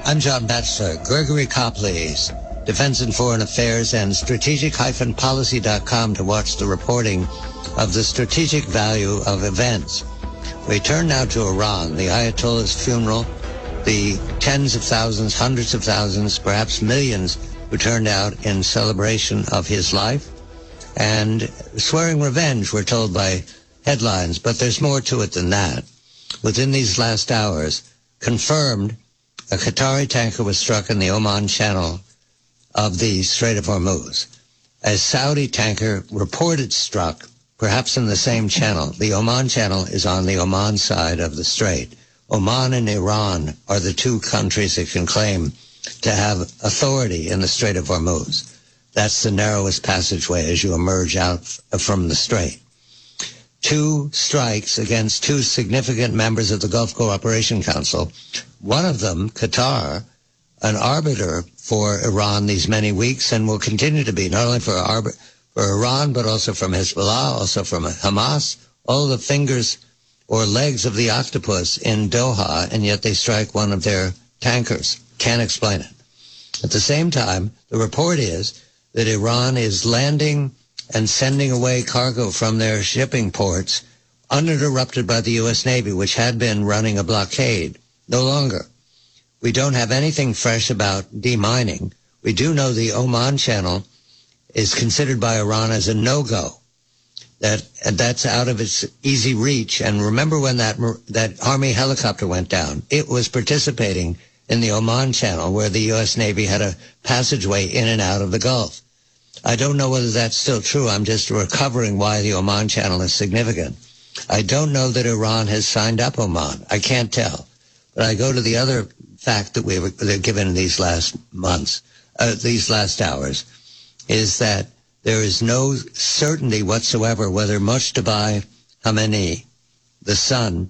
I'm John Batchelor. Gregory Copley's Defense and Foreign Affairs and strategic-policy.com to watch the reporting of the strategic value of events. We turn now to Iran, the Ayatollah's funeral, the tens of thousands, hundreds of thousands, perhaps millions who turned out in celebration of his life, and swearing revenge, we're told by headlines, but there's more to it than that. Within these last hours, confirmed a Qatari tanker was struck in the Oman Channel of the Strait of Hormuz. A Saudi tanker reported struck, perhaps in the same channel. The Oman Channel is on the Oman side of the strait. Oman and Iran are the two countries that can claim to have authority in the Strait of Hormuz. That's the narrowest passageway as you emerge out from the strait. Two strikes against two significant members of the Gulf Cooperation Council. One of them, Qatar, an arbiter for Iran these many weeks and will continue to be, not only for Iran, but also from Hezbollah, also from Hamas, all the fingers or legs of the octopus in Doha, and yet they strike one of their tankers. Can't explain it. At the same time, the report is that Iran is landing and sending away cargo from their shipping ports uninterrupted by the U.S. Navy, which had been running a blockade. No longer. We don't have anything fresh about demining. We do know the Oman Channel is considered by Iran as a no-go. That's out of its easy reach. And remember when that Army helicopter went down, it was participating in the Oman Channel where the U.S. Navy had a passageway in and out of the Gulf. I don't know whether that's still true. I'm just recovering why the Oman Channel is significant. I don't know that Iran has signed up Oman. I can't tell. But I go to the other fact that they're given these last months, these last hours, is that there is no certainty whatsoever whether Mojtaba Khamenei, the son,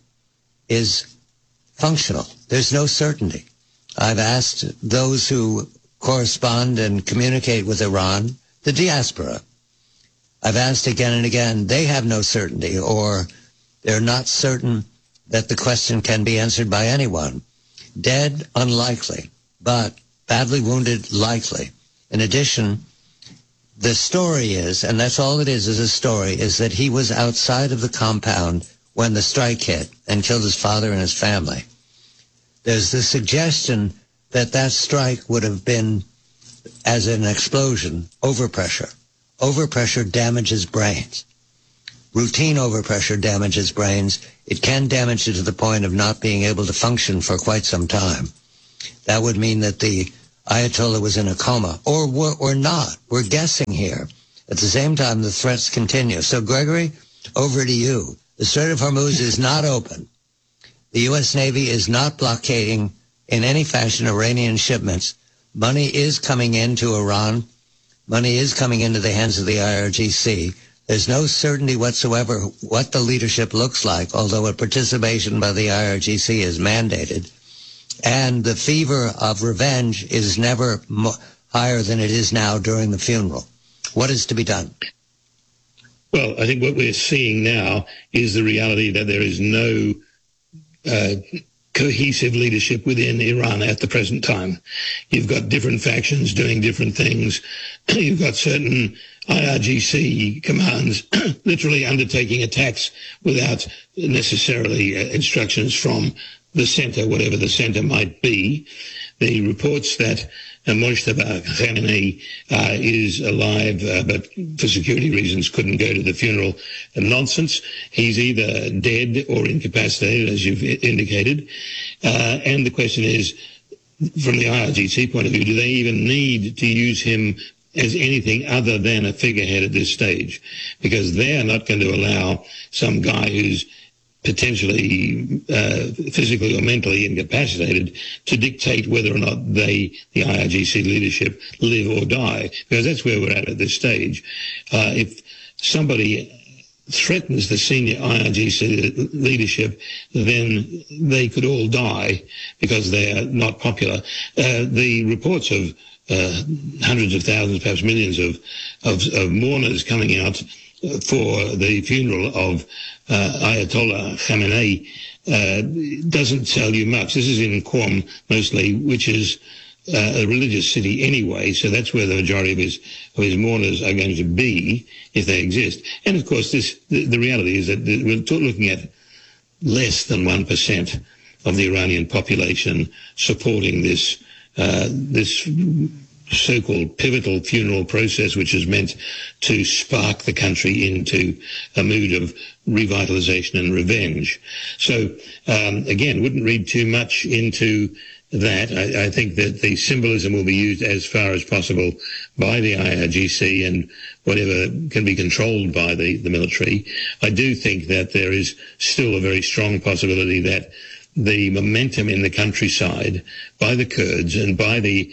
is functional. There's no certainty. I've asked those who correspond and communicate with Iran, the diaspora. I've asked again and again. They have no certainty, or they're not certain that the question can be answered by anyone. Dead, unlikely, but badly wounded, likely. In addition, the story is, and that's all it is a story, is that he was outside of the compound when the strike hit and killed his father and his family. There's the suggestion that that strike would have been, as an explosion, overpressure. Overpressure damages brains. Routine overpressure damages brains. It can damage you to the point of not being able to function for quite some time. That would mean that the Ayatollah was in a coma, or not. We're guessing here. At the same time, the threats continue. So, Gregory, over to you. The Strait of Hormuz is not open. The U.S. Navy is not blockading in any fashion Iranian shipments. Money is coming into Iran. Money is coming into the hands of the IRGC. There's no certainty whatsoever what the leadership looks like, although a participation by the IRGC is mandated. And the fever of revenge is never higher than it is now during the funeral. What is to be done? Well, I think what we're seeing now is the reality that there is no cohesive leadership within Iran at the present time. You've got different factions doing different things. You've got certain IRGC commands literally undertaking attacks without necessarily instructions from the center, whatever the center might be. The reports that Mojtaba Khamenei is alive, but for security reasons couldn't go to the funeral, nonsense. He's either dead or incapacitated, as you've indicated. And the question is, from the IRGC point of view, do they even need to use him as anything other than a figurehead at this stage? Because they are not going to allow some guy who's potentially physically or mentally incapacitated to dictate whether or not the IRGC leadership live or die, because that's where we're at this stage. If somebody threatens the senior IRGC leadership, then they could all die because they are not popular. The reports of hundreds of thousands, perhaps millions of mourners coming out for the funeral of Ayatollah Khamenei doesn't tell you much. This is in Qom mostly, which is a religious city anyway, so that's where the majority of his mourners are going to be, if they exist. And of course, the reality is that we're looking at less than 1% of the Iranian population supporting this so-called pivotal funeral process, which is meant to spark the country into a mood of revitalization and revenge. So, again, wouldn't read too much into that. I think that the symbolism will be used as far as possible by the IRGC and whatever can be controlled by the military. I do think that there is still a very strong possibility that the momentum in the countryside by the Kurds and by the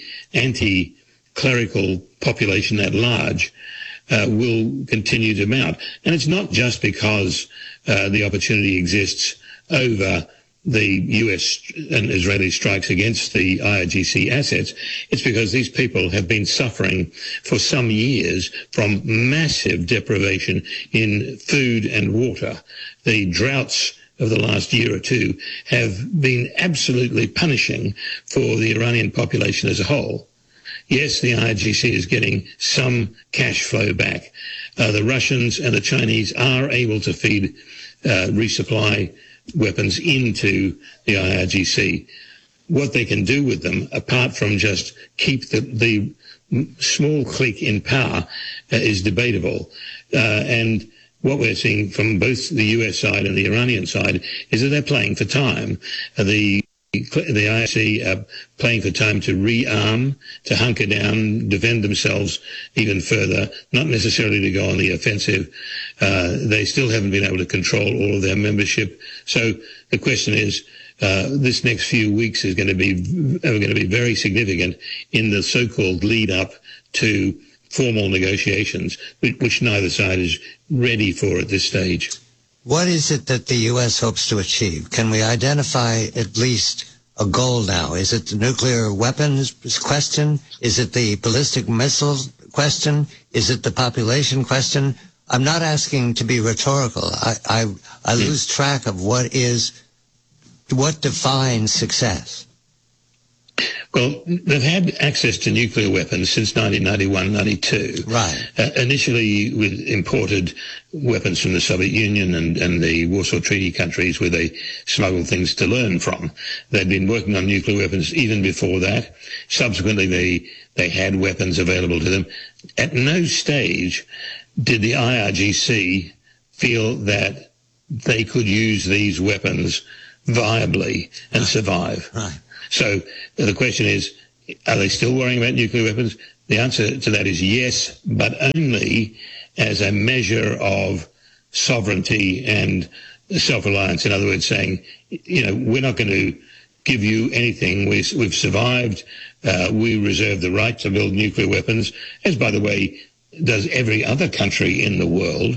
anti-clerical population at large will continue to mount. And it's not just because the opportunity exists over the US and Israeli strikes against the IRGC assets. It's because these people have been suffering for some years from massive deprivation in food and water. The droughts of the last year or two have been absolutely punishing for the Iranian population as a whole. Yes, the IRGC is getting some cash flow back. The Russians and the Chinese are able to feed, resupply weapons into the IRGC. What they can do with them, apart from just keep the small clique in power, is debatable. And what we're seeing from both the US side and the Iranian side is that they're playing for time. The IRGC are playing for time to rearm, to hunker down, defend themselves even further, not necessarily to go on the offensive. They still haven't been able to control all of their membership. So the question is, this next few weeks are going to be very significant in the so-called lead up to formal negotiations, which neither side is ready for at this stage. What is it that the U.S. hopes to achieve? Can we identify at least a goal now? Is it the nuclear weapons question? Is it the ballistic missile question? Is it the population question? I'm not asking to be rhetorical. I lose track of what defines success. Well, they've had access to nuclear weapons since 1991-92. Right. Initially with imported weapons from the Soviet Union and the Warsaw Treaty countries where they smuggled things to learn from. They'd been working on nuclear weapons even before that. Subsequently, they had weapons available to them. At no stage did the IRGC feel that they could use these weapons viably and survive. Right. So the question is, are they still worrying about nuclear weapons? The answer to that is yes, but only as a measure of sovereignty and self-reliance. In other words, saying, we're not going to give you anything. We've survived. We reserve the right to build nuclear weapons, as, by the way, does every other country in the world.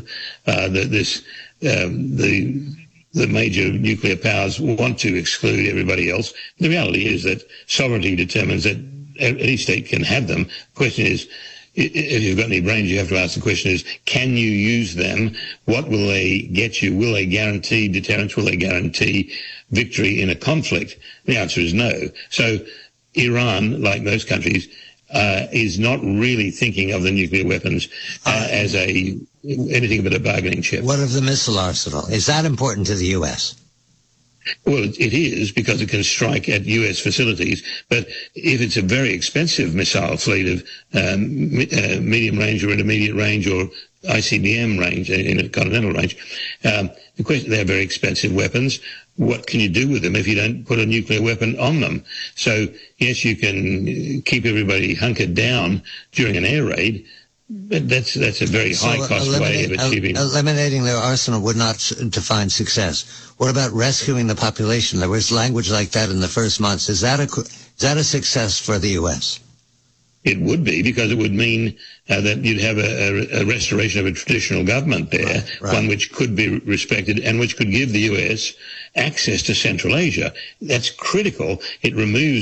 The major nuclear powers want to exclude everybody else. The reality is that sovereignty determines that any state can have them. The question is, if you've got any brains, you have to ask the question is, can you use them? What will they get you? Will they guarantee deterrence? Will they guarantee victory in a conflict? The answer is no. So Iran, like most countries, is not really thinking of the nuclear weapons as anything but a bargaining chip. What of the missile arsenal? Is that important to the U.S.? Well, it is, because it can strike at U.S. facilities. But if it's a very expensive missile fleet of medium range or intermediate range or ICBM range, intercontinental range, the question, they're very expensive weapons. What can you do with them if you don't put a nuclear weapon on them? So, yes, you can keep everybody hunkered down during an air raid, but that's a very high-cost way of achieving. Eliminating their arsenal would not define success. What about rescuing the population? There was language like that in the first months. Is that a success for the U.S.? It would be, because it would mean that you'd have a restoration of a traditional government there, right. One which could be respected and which could give the U.S. access to Central Asia. That's critical. It removes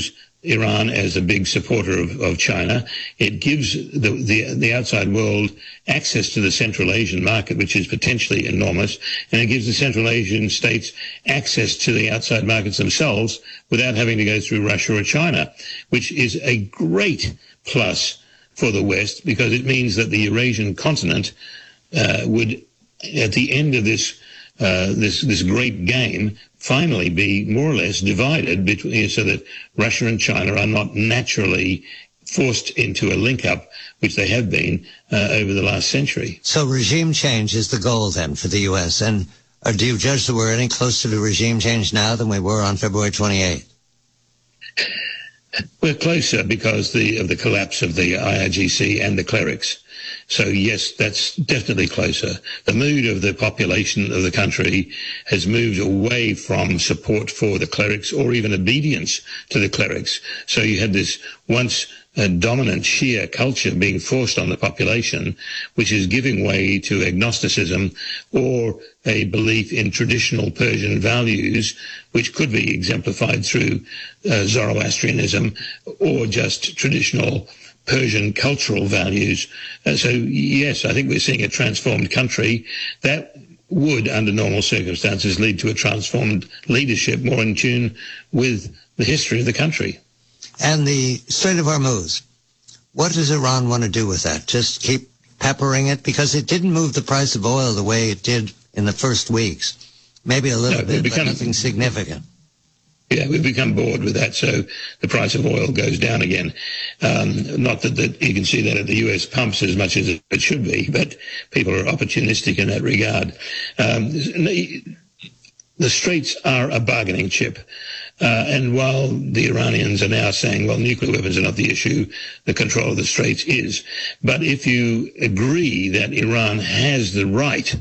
Iran as a big supporter of China. It gives the outside world access to the Central Asian market, which is potentially enormous, and it gives the Central Asian states access to the outside markets themselves without having to go through Russia or China, which is a great plus for the West, because it means that the Eurasian continent would, at the end of this great game, finally be more or less divided between, so that Russia and China are not naturally forced into a link-up, which they have been over the last century. So regime change is the goal then for the U.S., and do you judge that we're any closer to regime change now than we were on February 28th? We're closer because of the collapse of the IRGC and the clerics. So yes, that's definitely closer. The mood of the population of the country has moved away from support for the clerics or even obedience to the clerics. So you had this once dominant Shia culture being forced on the population, which is giving way to agnosticism or a belief in traditional Persian values, which could be exemplified through Zoroastrianism or just traditional Persian cultural values. So yes, I think we're seeing a transformed country that would, under normal circumstances, lead to a transformed leadership more in tune with the history of the country. And the Strait of Hormuz, what does Iran want to do with that? Just keep peppering it? Because it didn't move the price of oil the way it did in the first weeks. Maybe a little bit, but nothing significant. Yeah, we've become bored with that, so the price of oil goes down again. Not that you can see that at the US pumps as much as it should be, but people are opportunistic in that regard. The Straits are a bargaining chip. And while the Iranians are now saying, well, nuclear weapons are not the issue, the control of the Straits is. But if you agree that Iran has the right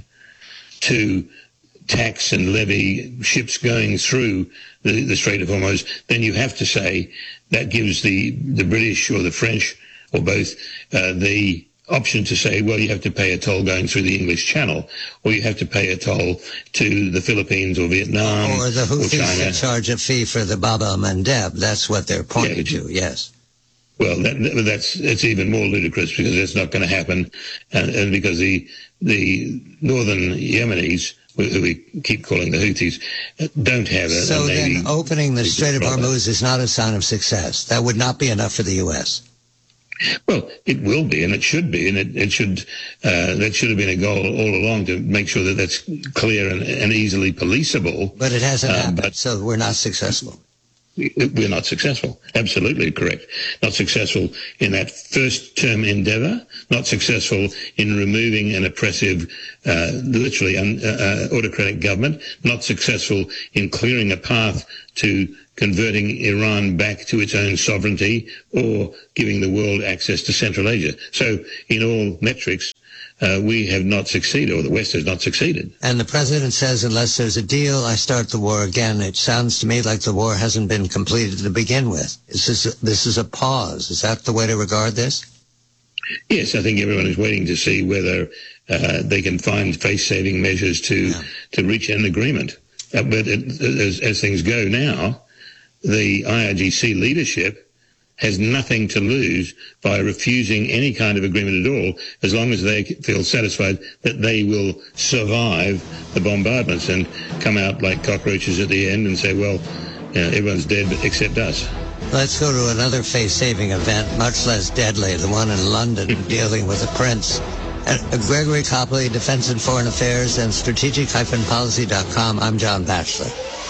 to tax and levy ships going through the Strait of Hormuz, then you have to say that gives the British or the French or both the option to say, well, you have to pay a toll going through the English Channel, or you have to pay a toll to the Philippines or Vietnam or the Houthis or China. that charge a fee for the Bab el-Mandeb. That's what they're pointing to, yes. Well, that's even more ludicrous, because that's not going to happen, and because the northern Yemenis, who we keep calling the Houthis, don't have a So navy. then opening the Strait of Hormuz is not a sign of success. That would not be enough for the U.S. Well, it will be, and it should be, and it should. That should have been a goal all along, to make sure that that's clear and easily policeable. But it hasn't happened, so we're not successful. We're not successful. Absolutely correct. Not successful in that first term endeavour, not successful in removing an oppressive, literally autocratic government, not successful in clearing a path to converting Iran back to its own sovereignty or giving the world access to Central Asia. So in all metrics, we have not succeeded, or the West has not succeeded. And the president says, unless there's a deal, I start the war again. It sounds to me like the war hasn't been completed to begin with. This is a pause. Is that the way to regard this? Yes, I think everyone is waiting to see whether they can find face-saving measures to reach an agreement. But as things go now, the IRGC leadership has nothing to lose by refusing any kind of agreement at all, as long as they feel satisfied that they will survive the bombardments and come out like cockroaches at the end and say, well, everyone's dead except us. Let's go to another face-saving event, much less deadly, the one in London dealing with a prince. Gregory Copley, Defense and Foreign Affairs, and strategic-policy.com. I'm John Batchelor.